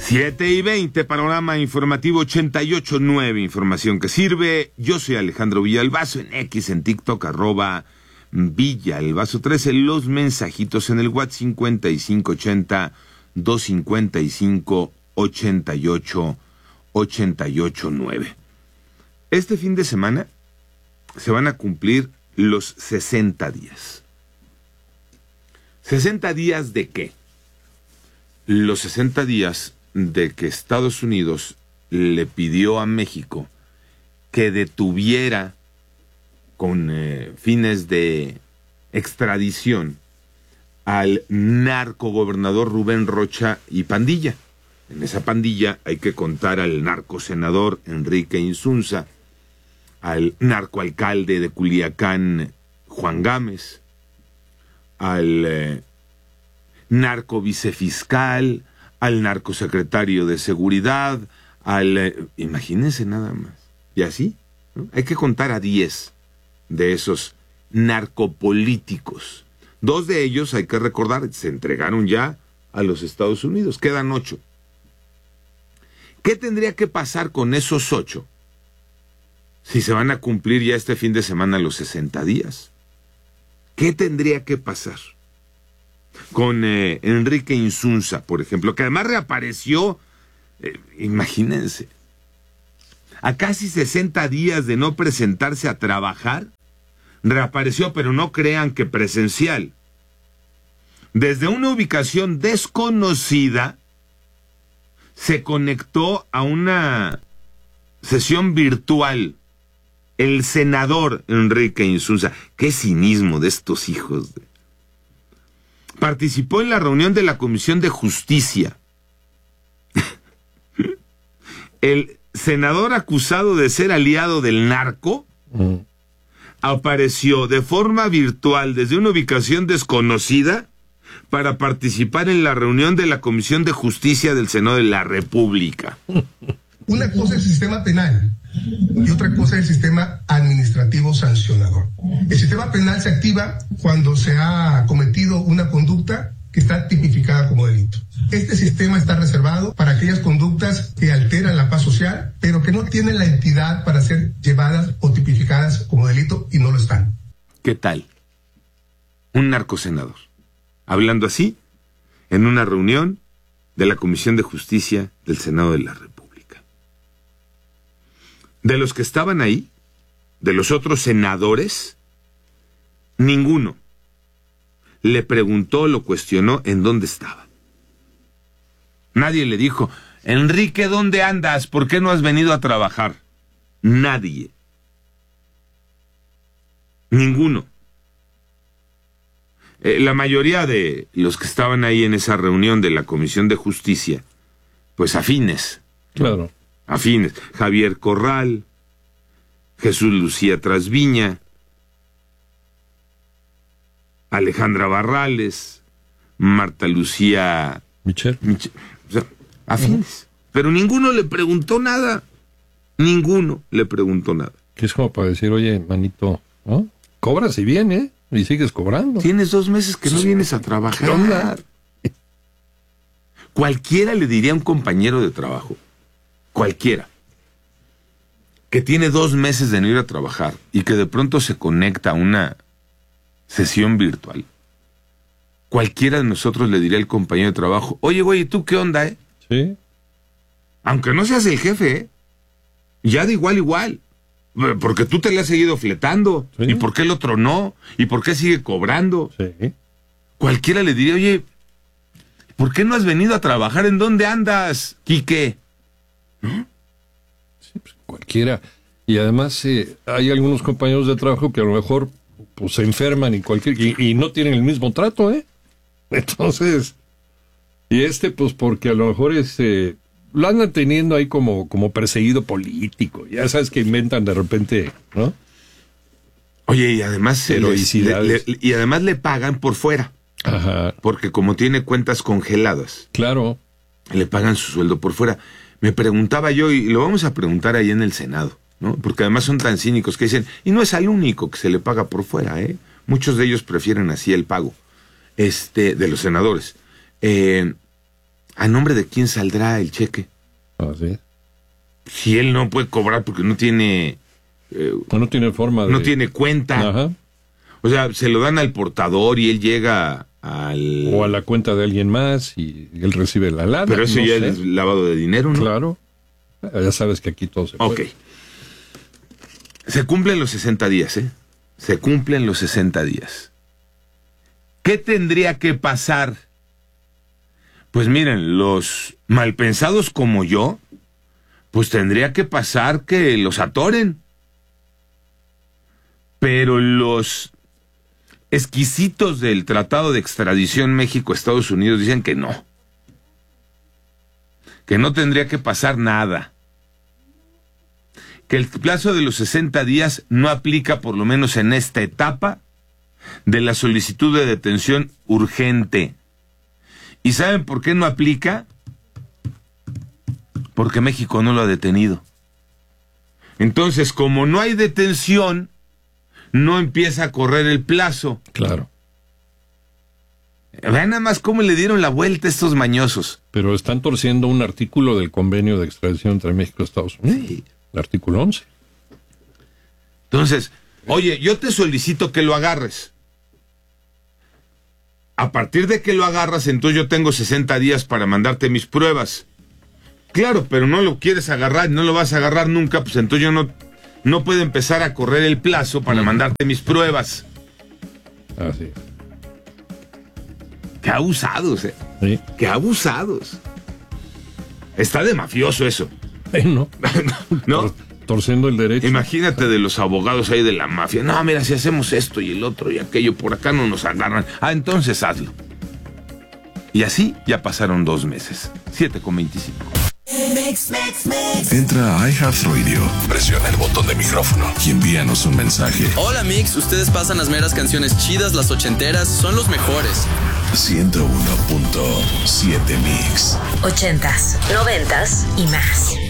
7:20, panorama informativo 88.9, información que sirve. Yo soy Alejandro Villalbazo, en X, en TikTok, @Villalbazo13, los mensajitos en el WhatsApp 5580-255-88-9. Este fin de semana se van a cumplir los 60 días. ¿60 días de qué? Los 60 días de que Estados Unidos le pidió a México que detuviera con fines de extradición al narcogobernador Rubén Rocha y pandilla. En esa pandilla hay que contar al narcosenador Enrique Insunza, al narcoalcalde de Culiacán Juan Gámez, al narcovicefiscal, al narcosecretario de seguridad, imagínense nada más. Y así, ¿no? Hay que contar a 10 de esos narcopolíticos. 2 de ellos, hay que recordar, se entregaron ya a los Estados Unidos. Quedan 8. ¿Qué tendría que pasar con esos 8 si se van a cumplir ya este fin de semana los 60 días? ¿Qué tendría que pasar con Enrique Insunza, por ejemplo, que además reapareció, imagínense, a casi 60 días de no presentarse a trabajar? Reapareció, pero no crean que presencial. Desde una ubicación desconocida, se conectó a una sesión virtual. El senador Enrique Insunza, qué cinismo de estos hijos de... Participó en la reunión de la Comisión de Justicia. El senador acusado de ser aliado del narco apareció de forma virtual desde una ubicación desconocida para participar en la reunión de la Comisión de Justicia del Senado de la República. Una cosa es el sistema penal y otra cosa es el sistema administrativo sancionador. El sistema penal se activa cuando se ha cometido una conducta que está tipificada como delito. Este sistema está reservado para aquellas conductas que alteran la paz social, pero que no tienen la entidad para ser llevadas o tipificadas como delito y no lo están. ¿Qué tal? Un narcosenador, hablando así, en una reunión de la Comisión de Justicia del Senado de la República. De los que estaban ahí, de los otros senadores, ninguno le preguntó, lo cuestionó en dónde estaba. Nadie le dijo, Enrique, ¿dónde andas? ¿Por qué no has venido a trabajar? Nadie. Ninguno. La mayoría de los que estaban ahí en esa reunión de la Comisión de Justicia, pues afines. Claro. Afines. Javier Corral, Jesús Lucía Trasviña, Alejandra Barrales, Marta Lucía Michel. O sea, afines. Pero ninguno le preguntó nada. Ninguno le preguntó nada. Que es como para decir, oye, manito, ¿no? Cobras y bien, ¿eh? Y sigues cobrando. Tienes 2 meses que no vienes a trabajar. ¿Qué onda? Cualquiera le diría a un compañero de trabajo, cualquiera, que tiene 2 meses de no ir a trabajar y que de pronto se conecta a una sesión virtual. Cualquiera de nosotros le diría al compañero de trabajo, oye, güey, ¿tú qué onda, eh? Sí. Aunque no seas el jefe, ya de igual. Porque tú te le has seguido fletando. Sí. ¿Y por qué el otro no? ¿Y por qué sigue cobrando? Sí. Cualquiera le diría, oye, ¿por qué no has venido a trabajar? ¿En dónde andas, Quique? ¿No? Sí, pues cualquiera. Y además hay algunos compañeros de trabajo que a lo mejor pues se enferman y no tienen el mismo trato, ¿eh? Entonces, y pues porque a lo mejor lo andan teniendo ahí como perseguido político. Ya sabes que inventan de repente, ¿no? Oye, y además heroicidades. y además le pagan por fuera. Ajá. Porque como tiene cuentas congeladas, Claro. le pagan su sueldo por fuera. Me preguntaba yo, y lo vamos a preguntar ahí en el Senado, ¿no? Porque además son tan cínicos que dicen, y no es al único que se le paga por fuera, ¿eh? Muchos de ellos prefieren así el pago, de los senadores. ¿A nombre de quién saldrá el cheque? Así. Si él no puede cobrar porque no tiene... no tiene forma de... No tiene cuenta. Ajá. O sea, se lo dan al portador y él llega al... O a la cuenta de alguien más y él recibe la lana. Pero eso no ya sé. es lavado de dinero, ¿no? Claro. Ya sabes que aquí todo se puede. Ok. Se cumplen los 60 días, ¿eh? Se cumplen los 60 días. ¿Qué tendría que pasar? Pues miren, los malpensados como yo, pues tendría que pasar que los atoren. Pero los exquisitos del Tratado de Extradición México-Estados Unidos dicen que no. Que no tendría que pasar nada. Que el plazo de los 60 días no aplica, por lo menos en esta etapa, de la solicitud de detención urgente. ¿Y saben por qué no aplica? Porque México no lo ha detenido. Entonces, como no hay detención, no empieza a correr el plazo. Claro. Vean nada más cómo le dieron la vuelta a estos mañosos. Pero están torciendo un artículo del convenio de extradición entre México y Estados Unidos. Sí. El artículo 11. Entonces, oye, yo te solicito que lo agarres. A partir de que lo agarras, entonces yo tengo 60 días para mandarte mis pruebas. Claro, pero no lo quieres agarrar, no lo vas a agarrar nunca, pues entonces yo no puedo empezar a correr el plazo para mandarte mis pruebas. Así. Qué abusados, Sí. Qué abusados. Está de mafioso eso. ¿No? ¿No? Torciendo el derecho. Imagínate de los abogados ahí de la mafia. No, mira, si hacemos esto y el otro y aquello, por acá no nos agarran. Ah, entonces hazlo. Y así ya pasaron 2 meses. 7:25. Entra a iHeartRadio, presiona el botón de micrófono y envíanos un mensaje. Hola Mix, ustedes pasan las meras canciones chidas, las ochenteras, son los mejores. 101.7 Mix. 80s, 90s y más.